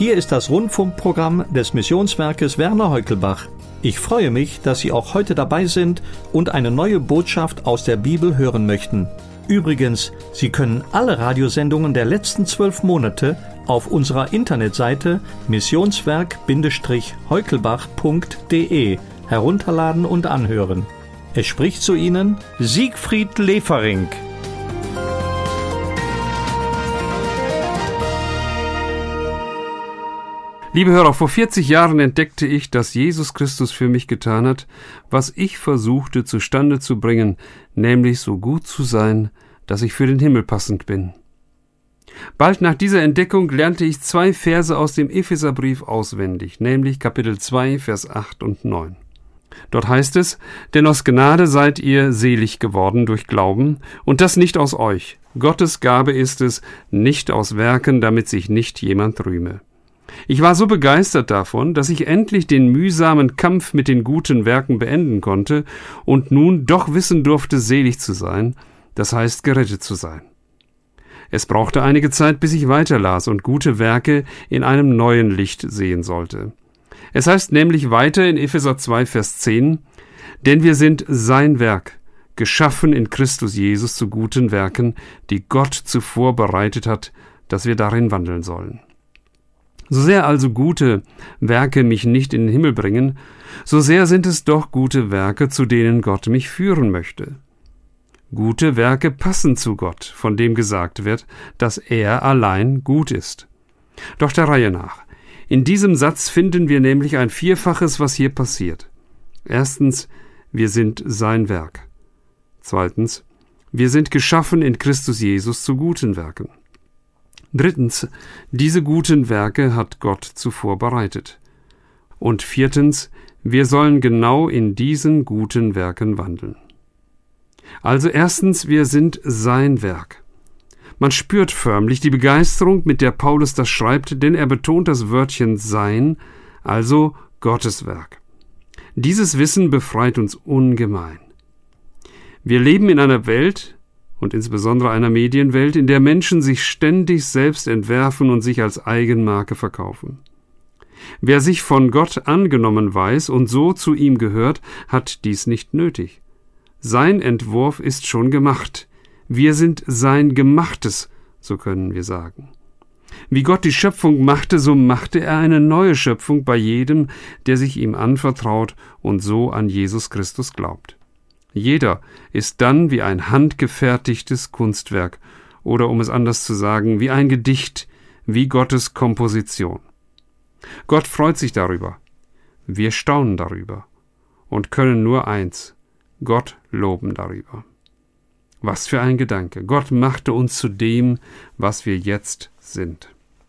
Hier ist das Rundfunkprogramm des Missionswerkes Werner Heukelbach. Ich freue mich, dass Sie auch heute dabei sind und eine neue Botschaft aus der Bibel hören möchten. Übrigens, Sie können alle Radiosendungen der letzten 12 Monate auf unserer Internetseite missionswerk-heukelbach.de herunterladen und anhören. Es spricht zu Ihnen Siegfried Lefering. Liebe Hörer, vor 40 Jahren entdeckte ich, dass Jesus Christus für mich getan hat, was ich versuchte zustande zu bringen, nämlich so gut zu sein, dass ich für den Himmel passend bin. Bald nach dieser Entdeckung lernte ich 2 Verse aus dem Epheserbrief auswendig, nämlich Kapitel 2, Vers 8 und 9. Dort heißt es: Denn aus Gnade seid ihr selig geworden durch Glauben, und das nicht aus euch. Gottes Gabe ist es, nicht aus Werken, damit sich nicht jemand rühme. Ich war so begeistert davon, dass ich endlich den mühsamen Kampf mit den guten Werken beenden konnte und nun doch wissen durfte, selig zu sein, das heißt gerettet zu sein. Es brauchte einige Zeit, bis ich weiterlas und gute Werke in einem neuen Licht sehen sollte. Es heißt nämlich weiter in Epheser 2, Vers 10, denn wir sind sein Werk, geschaffen in Christus Jesus zu guten Werken, die Gott zuvor bereitet hat, dass wir darin wandeln sollen. So sehr also gute Werke mich nicht in den Himmel bringen, so sehr sind es doch gute Werke, zu denen Gott mich führen möchte. Gute Werke passen zu Gott, von dem gesagt wird, dass er allein gut ist. Doch der Reihe nach. In diesem Satz finden wir nämlich ein Vierfaches, was hier passiert. Erstens, wir sind sein Werk. Zweitens, wir sind geschaffen in Christus Jesus zu guten Werken. Drittens, diese guten Werke hat Gott zuvor bereitet. Und viertens, wir sollen genau in diesen guten Werken wandeln. Also erstens, wir sind sein Werk. Man spürt förmlich die Begeisterung, mit der Paulus das schreibt, denn er betont das Wörtchen sein, also Gottes Werk. Dieses Wissen befreit uns ungemein. Wir leben in einer Welt, und insbesondere einer Medienwelt, in der Menschen sich ständig selbst entwerfen und sich als Eigenmarke verkaufen. Wer sich von Gott angenommen weiß und so zu ihm gehört, hat dies nicht nötig. Sein Entwurf ist schon gemacht. Wir sind sein Gemachtes, so können wir sagen. Wie Gott die Schöpfung machte, so machte er eine neue Schöpfung bei jedem, der sich ihm anvertraut und so an Jesus Christus glaubt. Jeder ist dann wie ein handgefertigtes Kunstwerk oder, um es anders zu sagen, wie ein Gedicht, wie Gottes Komposition. Gott freut sich darüber. Wir staunen darüber und können nur eins: Gott loben darüber. Was für ein Gedanke! Gott machte uns zu dem, was wir jetzt sind.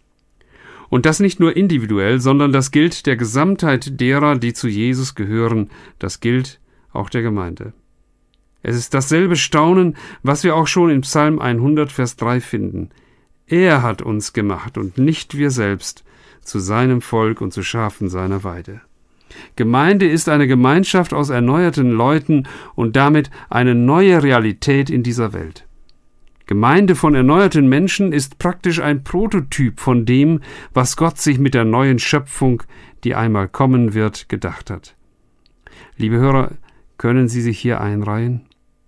Und das nicht nur individuell, sondern das gilt der Gesamtheit derer, die zu Jesus gehören, das gilt auch der Gemeinde. Es ist dasselbe Staunen, was wir auch schon in Psalm 100, Vers 3 finden. Er hat uns gemacht und nicht wir selbst, zu seinem Volk und zu Schafen seiner Weide. Gemeinde ist eine Gemeinschaft aus erneuerten Leuten und damit eine neue Realität in dieser Welt. Gemeinde von erneuerten Menschen ist praktisch ein Prototyp von dem, was Gott sich mit der neuen Schöpfung, die einmal kommen wird, gedacht hat. Liebe Hörer, können Sie sich hier einreihen?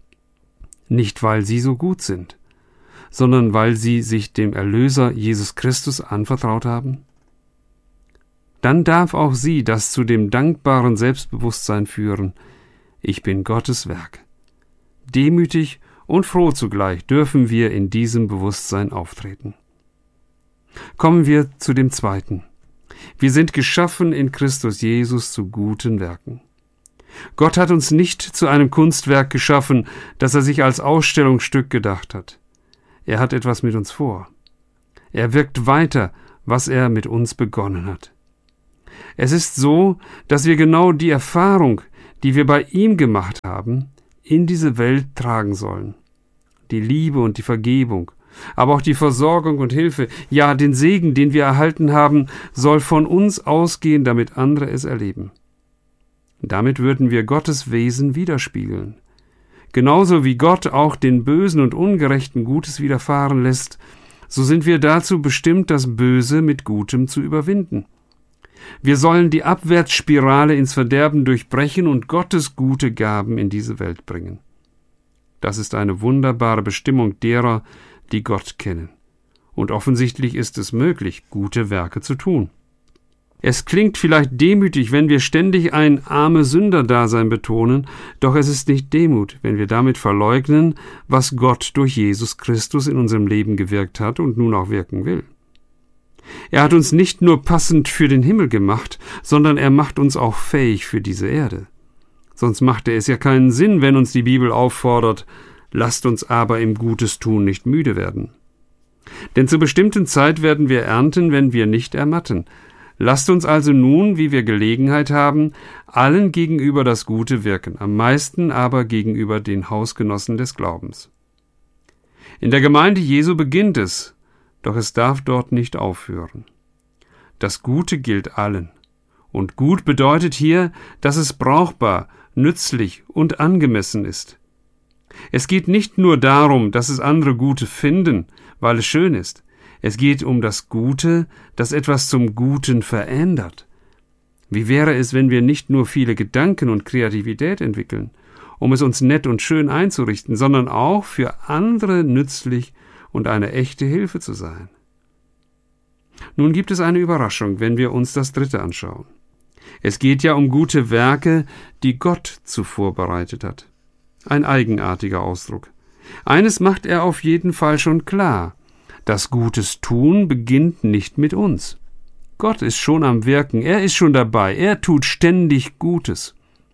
Nicht, weil Sie so gut sind, sondern weil Sie sich dem Erlöser Jesus Christus anvertraut haben? Dann darf auch Sie das zu dem dankbaren Selbstbewusstsein führen: Ich bin Gottes Werk. Demütig und froh zugleich dürfen wir in diesem Bewusstsein auftreten. Kommen wir zu dem Zweiten. Wir sind geschaffen in Christus Jesus zu guten Werken. Gott hat uns nicht zu einem Kunstwerk geschaffen, das er sich als Ausstellungsstück gedacht hat. Er hat etwas mit uns vor. Er wirkt weiter, was er mit uns begonnen hat. Es ist so, dass wir genau die Erfahrung, die wir bei ihm gemacht haben, in diese Welt tragen sollen. Die Liebe und die Vergebung, aber auch die Versorgung und Hilfe, ja, den Segen, den wir erhalten haben, soll von uns ausgehen, damit andere es erleben. Damit würden wir Gottes Wesen widerspiegeln. Genauso wie Gott auch den Bösen und Ungerechten Gutes widerfahren lässt, so sind wir dazu bestimmt, das Böse mit Gutem zu überwinden. Wir sollen die Abwärtsspirale ins Verderben durchbrechen und Gottes gute Gaben in diese Welt bringen. Das ist eine wunderbare Bestimmung derer, die Gott kennen. Und offensichtlich ist es möglich, gute Werke zu tun. Es klingt vielleicht demütig, wenn wir ständig ein arme Sünder-Dasein betonen, doch es ist nicht Demut, wenn wir damit verleugnen, was Gott durch Jesus Christus in unserem Leben gewirkt hat und nun auch wirken will. Er hat uns nicht nur passend für den Himmel gemacht, sondern er macht uns auch fähig für diese Erde. Sonst machte es ja keinen Sinn, wenn uns die Bibel auffordert, lasst uns aber im Gutes tun nicht müde werden. Denn zur bestimmten Zeit werden wir ernten, wenn wir nicht ermatten. Lasst uns also nun, wie wir Gelegenheit haben, allen gegenüber das Gute wirken, am meisten aber gegenüber den Hausgenossen des Glaubens. In der Gemeinde Jesu beginnt es, doch es darf dort nicht aufhören. Das Gute gilt allen. Und gut bedeutet hier, dass es brauchbar, nützlich und angemessen ist. Es geht nicht nur darum, dass es andere Gute finden, weil es schön ist. Es geht um das Gute, das etwas zum Guten verändert. Wie wäre es, wenn wir nicht nur viele Gedanken und Kreativität entwickeln, um es uns nett und schön einzurichten, sondern auch für andere nützlich und eine echte Hilfe zu sein? Nun gibt es eine Überraschung, wenn wir uns das Dritte anschauen. Es geht ja um gute Werke, die Gott zuvor bereitet hat. Ein eigenartiger Ausdruck. Eines macht er auf jeden Fall schon klar. Das Gutes tun beginnt nicht mit uns. Gott ist schon am Wirken, er ist schon dabei, er tut ständig Gutes.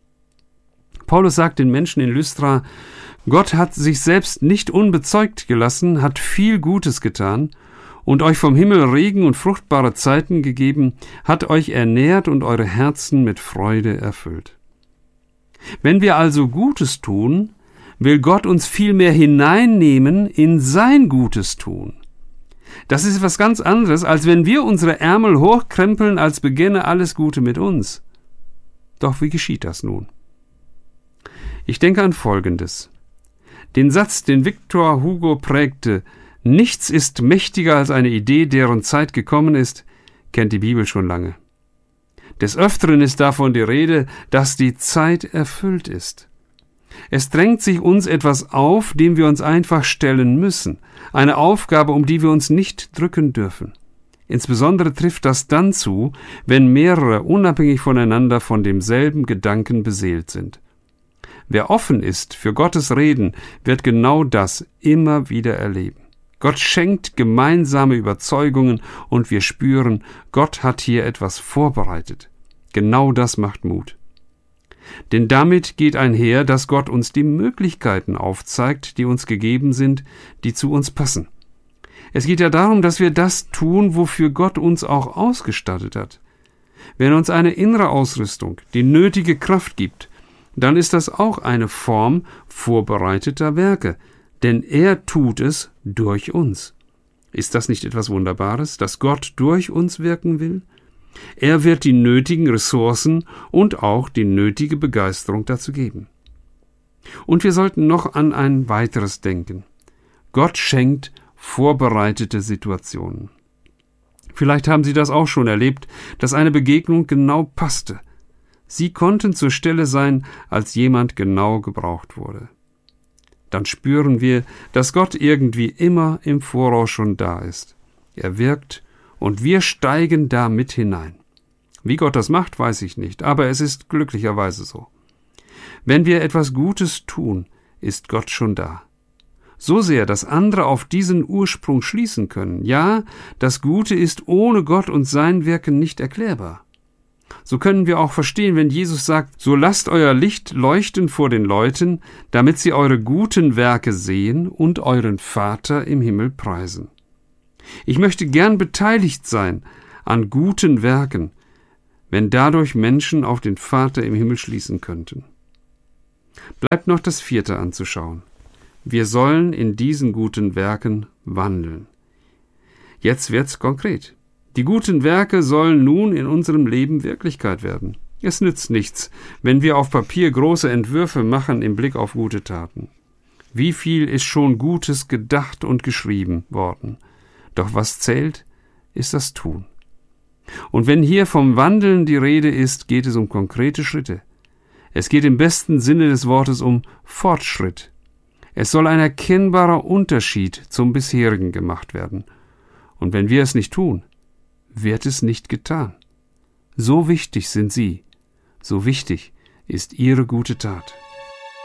Paulus sagt den Menschen in Lystra, Gott hat sich selbst nicht unbezeugt gelassen, hat viel Gutes getan und euch vom Himmel Regen und fruchtbare Zeiten gegeben, hat euch ernährt und eure Herzen mit Freude erfüllt. Wenn wir also Gutes tun, will Gott uns vielmehr hineinnehmen in sein Gutes tun. Das ist etwas ganz anderes, als wenn wir unsere Ärmel hochkrempeln, als beginne alles Gute mit uns. Doch wie geschieht das nun? Ich denke an Folgendes. Den Satz, den Victor Hugo prägte, nichts ist mächtiger als eine Idee, deren Zeit gekommen ist, kennt die Bibel schon lange. Des Öfteren ist davon die Rede, dass die Zeit erfüllt ist. Es drängt sich uns etwas auf, dem wir uns einfach stellen müssen, eine Aufgabe, um die wir uns nicht drücken dürfen. Insbesondere trifft das dann zu, wenn mehrere unabhängig voneinander von demselben Gedanken beseelt sind. Wer offen ist für Gottes Reden, wird genau das immer wieder erleben. Gott schenkt gemeinsame Überzeugungen und wir spüren, Gott hat hier etwas vorbereitet. Genau das macht Mut. Denn damit geht einher, dass Gott uns die Möglichkeiten aufzeigt, die uns gegeben sind, die zu uns passen. Es geht ja darum, dass wir das tun, wofür Gott uns auch ausgestattet hat. Wenn er uns eine innere Ausrüstung, die nötige Kraft gibt, dann ist das auch eine Form vorbereiteter Werke, denn er tut es durch uns. Ist das nicht etwas Wunderbares, dass Gott durch uns wirken will? Er wird die nötigen Ressourcen und auch die nötige Begeisterung dazu geben. Und wir sollten noch an ein weiteres denken. Gott schenkt vorbereitete Situationen. Vielleicht haben Sie das auch schon erlebt, dass eine Begegnung genau passte. Sie konnten zur Stelle sein, als jemand genau gebraucht wurde. Dann spüren wir, dass Gott irgendwie immer im Voraus schon da ist. Er wirkt und wir steigen da mit hinein. Wie Gott das macht, weiß ich nicht, aber es ist glücklicherweise so. Wenn wir etwas Gutes tun, ist Gott schon da. So sehr, dass andere auf diesen Ursprung schließen können. Ja, das Gute ist ohne Gott und sein Wirken nicht erklärbar. So können wir auch verstehen, wenn Jesus sagt, so lasst euer Licht leuchten vor den Leuten, damit sie eure guten Werke sehen und euren Vater im Himmel preisen. Ich möchte gern beteiligt sein an guten Werken, wenn dadurch Menschen auf den Vater im Himmel schließen könnten. Bleibt noch das Vierte anzuschauen. Wir sollen in diesen guten Werken wandeln. Jetzt wird's konkret. Die guten Werke sollen nun in unserem Leben Wirklichkeit werden. Es nützt nichts, wenn wir auf Papier große Entwürfe machen im Blick auf gute Taten. Wie viel ist schon Gutes gedacht und geschrieben worden? Doch was zählt, ist das Tun. Und wenn hier vom Wandeln die Rede ist, geht es um konkrete Schritte. Es geht im besten Sinne des Wortes um Fortschritt. Es soll ein erkennbarer Unterschied zum bisherigen gemacht werden. Und wenn wir es nicht tun, wird es nicht getan. So wichtig sind Sie, so wichtig ist Ihre gute Tat.